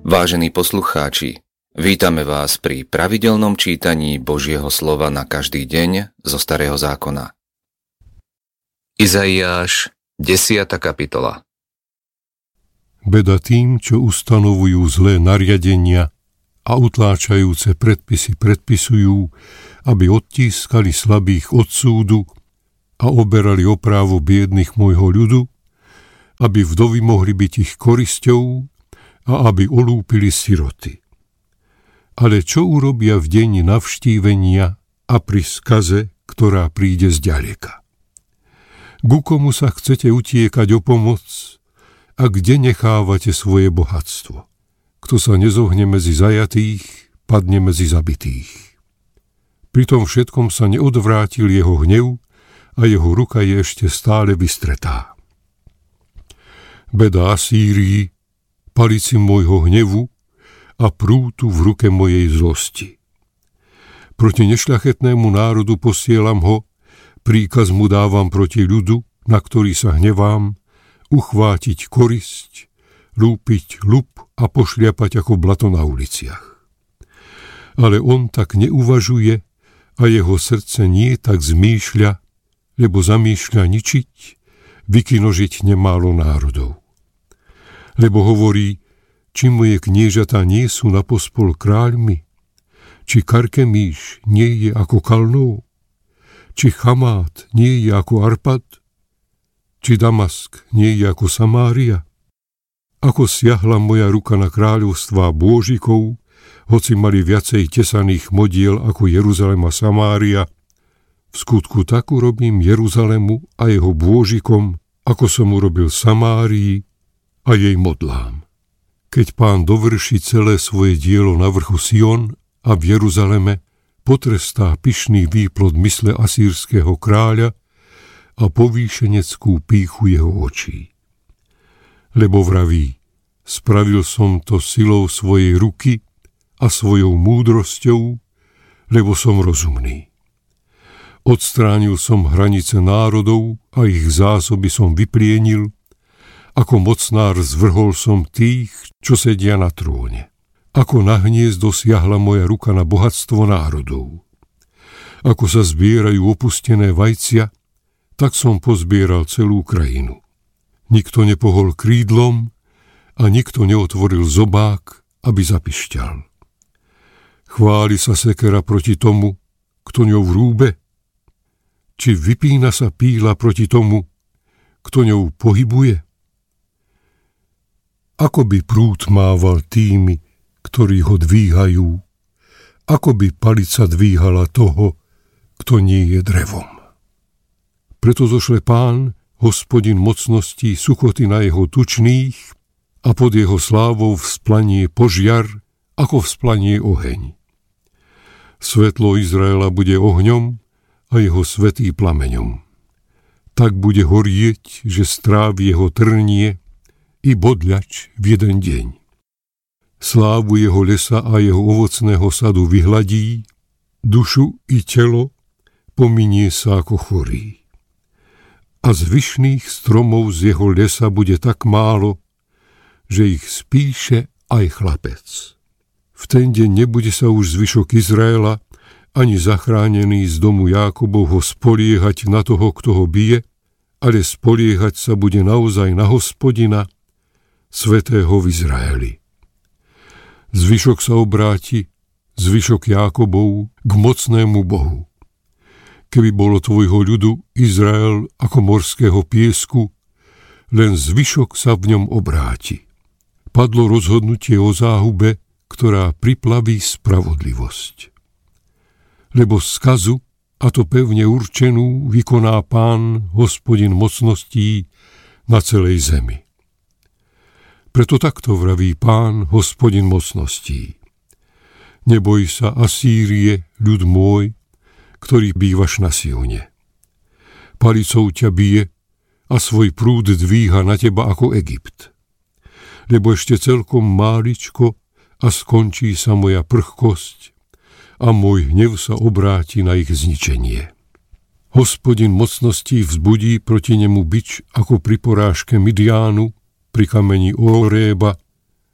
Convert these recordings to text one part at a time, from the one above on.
Vážení poslucháči, vítame vás pri pravidelnom čítaní Božieho slova na každý deň zo Starého zákona. Izaiáš, 10. kapitola. Beda tým, čo ustanovujú zlé nariadenia a utláčajúce predpisy predpisujú, aby odtískali slabých od súdu a oberali o právo biedných môjho ľudu, aby vdovy mohli byť ich korisťou a aby olúpili siroty. Ale čo urobia v deň navštívenia a pri skaze, ktorá príde zďaleka? Ku komu sa chcete utiekať o pomoc a kde nechávate svoje bohatstvo? Kto sa nezohne medzi zajatých, padne medzi zabitých. Pri tom všetkom sa neodvrátil jeho hnev a jeho ruka je ešte stále vystretá. Beda Asýrii, palici môjho hnevu a prútu v ruke mojej zlosti. Proti nešľachetnému národu posielam ho, príkaz mu dávam proti ľudu, na ktorý sa hnevám, uchvátiť korisť, lúpiť lup a pošliapať ako blato na uliciach. Ale on tak neuvažuje a jeho srdce nie tak zmýšľa, lebo zamýšľa ničiť, vykinožiť nemálo národov. Lebo hovorí, či moje kniežatá nie sú na pospol kráľmi, či Karkemíš nie je ako Kalnou, či Chamát nie je ako Arpad, či Damask nie je ako Samária. Ako siahla moja ruka na kráľovstvá bôžikov, hoci mali viacej tesaných modiel ako Jeruzalem a Samária, v skutku tak urobím Jeruzalemu a jeho bôžikom, ako som urobil Samárii a jej modlám. Keď Pán dovrší celé svoje dielo na vrchu Sion a v Jeruzaleme, potrestá pyšný výplod mysle asýrskeho kráľa a povýšeneckú pýchu jeho očí. Lebo vraví, spravil som to silou svojej ruky a svojou múdrosťou, lebo som rozumný. Odstránil som hranice národov a ich zásoby som vyplienil, ako mocnár zvrhol som tých, čo sedia na tróne. Ako na hniezdo siahla moja ruka na bohatstvo národov. Ako sa zbierajú opustené vajcia, tak som pozbieral celú krajinu. Nikto nepohol krídlom a nikto neotvoril zobák, aby zapišťal. Chváli sa sekera proti tomu, kto ňou rúbe? Či vypína sa píla proti tomu, kto ňou pohybuje? Ako by prúd mával tými, ktorí ho dvíhajú, ako by palica dvíhala toho, kto nie je drevom. Preto zošle Pán, Hospodin mocností, suchoty na jeho tučných a pod jeho slávou vzplanie požiar, ako vzplanie oheň. Svetlo Izraela bude ohňom a jeho svätý plameňom. Tak bude horieť, že strávi jeho trnie i bodľač v jeden deň. Slávu jeho lesa a jeho ovocného sadu vyhladí, dušu i telo pominie sa ako chorý. A zvyšných stromov z jeho lesa bude tak málo, že ich spíše aj chlapec. V ten deň nebude sa už zvyšok Izraela ani zachránený z domu Jákobovho spoliehať na toho, kto ho bije, ale spoliehať sa bude naozaj na Hospodina, svätého v Izraeli. Zvyšok sa obráti, zvyšok Jákobov, k mocnému Bohu. Keby bolo tvojho ľudu Izrael ako morského piesku, len zvyšok sa v ňom obráti. Padlo rozhodnutie o záhube, ktorá priplaví spravodlivosť. Lebo skazu, a to pevne určenú, vykoná Pán, Hospodin mocností na celej zemi. Preto takto vraví Pán, Hospodin mocností. Neboj sa, Asýrie, ľud môj, ktorý bývaš na Sione. Palicou ťa bije a svoj prúd dvíha na teba ako Egypt. Lebo ešte celkom máličko a skončí sa moja prchkosť a môj hnev sa obráti na ich zničenie. Hospodin mocností vzbudí proti nemu bič ako pri porážke Midiánu, pri kameni Oréba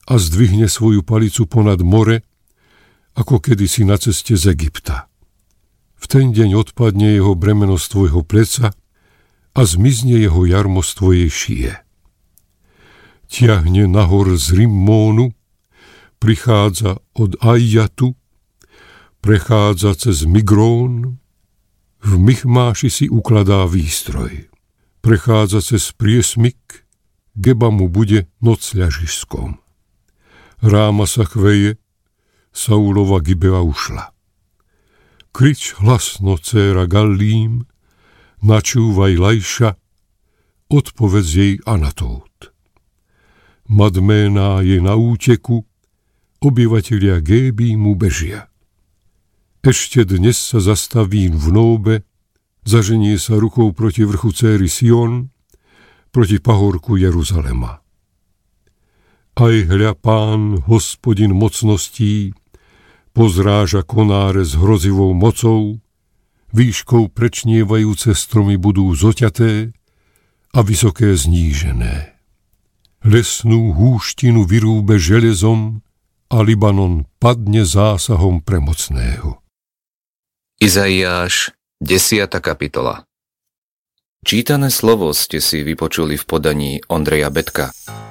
a zdvihne svoju palicu ponad more, ako kedysi na ceste z Egypta. V ten deň odpadne jeho bremeno z tvojho pleca a zmizne jeho jarmo z tvojej šije. Tiahne nahor z Rimmónu, prichádza od Ajjatu, prechádza cez Migrón, v Michmáši si ukladá výstroj. Prechádza cez priesmyk, Geba mu bude nocľažiskom. Ráma sa chveje, Saulova Gibea ušla. Krič hlasno, dcéra Gallím, načúvaj Lajša, odpovedz jej Anatót. Madméná je na úteku, obyvatelia Gébímu bežia. Ešte dnes sa zastaví v Nóbe, zaženie sa rukou proti vrchu céry Sion, proti pahorku Jeruzalema. Aj hľa Pán, Hospodin mocností, pozráža konáre s hrozivou mocou, výškou prečnievajúce stromy budú zoťaté a vysoké znížené. Lesnú húštinu vyrúbe železom a Libanon padne zásahom premocného. Izaiáš, 10. kapitola. Čítané slovo ste si vypočuli v podaní Ondreja Betka.